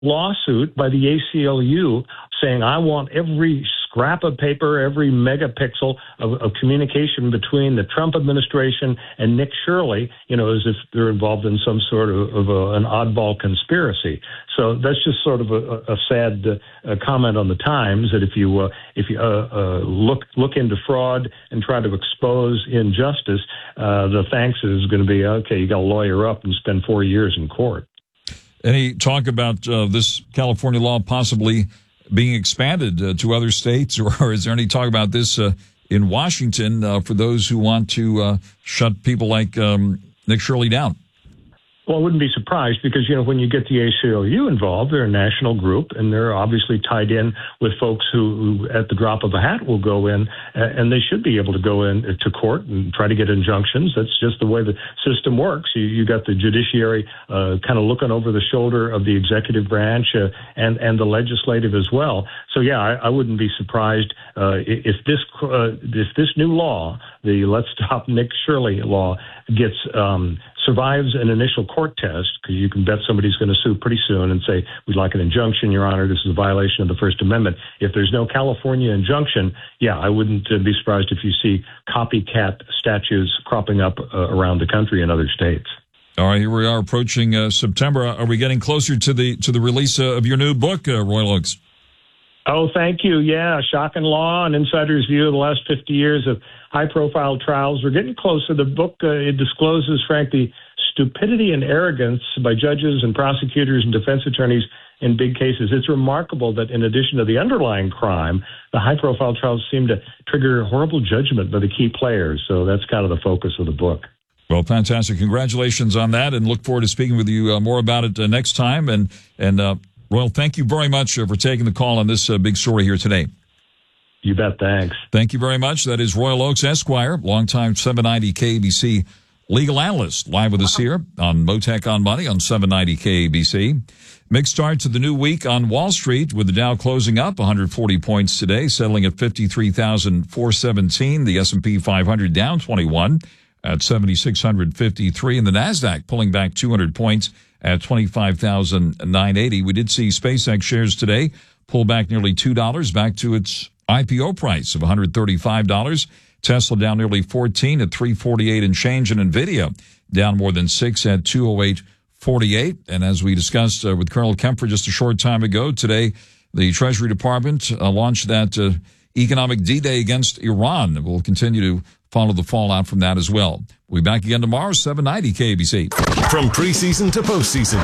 lawsuit by the ACLU saying, I want every scrap of paper, every megapixel of communication between the Trump administration and Nick Shirley, as if they're involved in some sort of an oddball conspiracy. So that's just sort of a sad comment on the Times that if you look into fraud and try to expose injustice, the thanks is going to be, okay, you got to lawyer up and spend 4 years in court. Any talk about this California law possibly being expanded to other states, or is there any talk about this in Washington for those who want to shut people like Nick Shirley down? Well, I wouldn't be surprised because, when you get the ACLU involved, they're a national group and they're obviously tied in with folks who at the drop of a hat will go in and they should be able to go in to court and try to get injunctions. That's just the way the system works. You got the judiciary kind of looking over the shoulder of the executive branch and the legislative as well. So, yeah, I wouldn't be surprised if this new law, the Let's Stop Nick Shirley law, gets survives an initial court test, because you can bet somebody's going to sue pretty soon and say, we'd like an injunction, Your Honor, this is a violation of the First Amendment. If there's no California injunction, yeah, I wouldn't be surprised if you see copycat statutes cropping up around the country in other states. All right, here we are approaching September. Are we getting closer to the release of your new book, Royal Oakes? Oh, thank you. Yeah, Shock and Law, an insider's view of the last 50 years of high-profile trials. We're getting closer. The book, it discloses, Frank, the stupidity and arrogance by judges and prosecutors and defense attorneys in big cases. It's remarkable that in addition to the underlying crime, the high-profile trials seem to trigger horrible judgment by the key players. So that's kind of the focus of the book. Well, fantastic. Congratulations on that, and look forward to speaking with you more about it next time. And Royal, thank you very much for taking the call on this big story here today. You bet. Thanks. Thank you very much. That is Royal Oakes, Esquire, longtime 790 KABC legal analyst, live with us here on Motec on Money on 790 KABC. Mixed start to the new week on Wall Street, with the Dow closing up 140 points today, settling at 53,417. The S&P 500 down 21 at 7,653, and the NASDAQ pulling back 200 points at 25,980. We did see SpaceX shares today pull back nearly $2 back to its IPO price of $135. Tesla down nearly 14 at 348 and change, and NVIDIA down more than 6 at 208.48. And as we discussed with Colonel Kempfer just a short time ago, today the Treasury Department launched that economic D-Day against Iran. We'll continue to follow the fallout from that as well. We'll be back again tomorrow, 790 KABC. From preseason to postseason.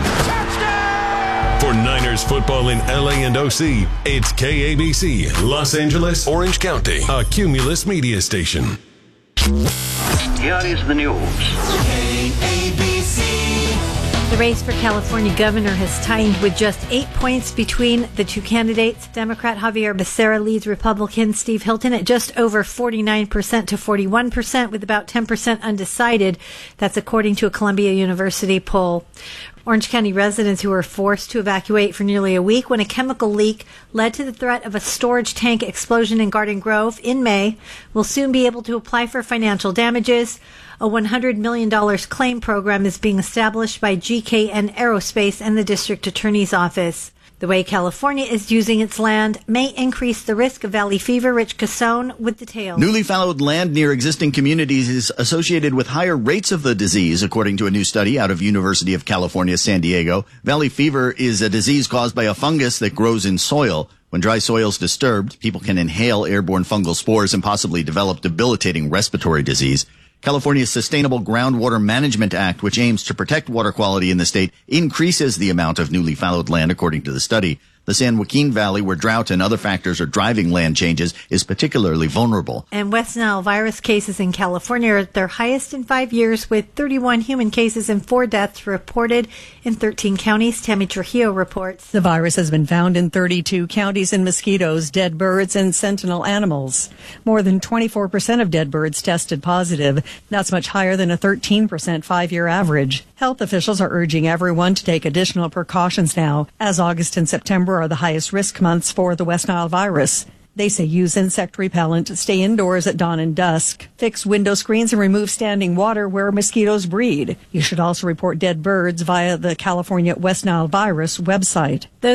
For Niners football in LA and OC, it's KABC, Los Angeles, Orange County, a Cumulus media station. Here is the news. The race for California governor has tightened with just 8 points between the two candidates. Democrat Javier Becerra leads Republican Steve Hilton at just over 49% to 41%, with about 10% undecided. That's according to a Columbia University poll. Orange County residents who were forced to evacuate for nearly a week when a chemical leak led to the threat of a storage tank explosion in Garden Grove in May will soon be able to apply for financial damages. A $100 million claim program is being established by GKN Aerospace and the District Attorney's Office. The way California is using its land may increase the risk of valley fever. Rich Cassone with details. Newly fallowed land near existing communities is associated with higher rates of the disease, according to a new study out of University of California, San Diego. Valley fever is a disease caused by a fungus that grows in soil. When dry soil is disturbed, people can inhale airborne fungal spores and possibly develop debilitating respiratory disease. California's Sustainable Groundwater Management Act, which aims to protect water quality in the state, increases the amount of newly fallowed land, according to the study. The San Joaquin Valley, where drought and other factors are driving land changes, is particularly vulnerable. And West Nile virus cases in California are at their highest in 5 years, with 31 human cases and 4 deaths reported in 13 counties. Tammy Trujillo reports. The virus has been found in 32 counties in mosquitoes, dead birds, and sentinel animals. More than 24% of dead birds tested positive. That's much higher than a 13% 5-year average. Health officials are urging everyone to take additional precautions now, as August and September are the highest risk months for the West Nile virus. They say use insect repellent, stay indoors at dawn and dusk, fix window screens, and remove standing water where mosquitoes breed. You should also report dead birds via the California West Nile virus website.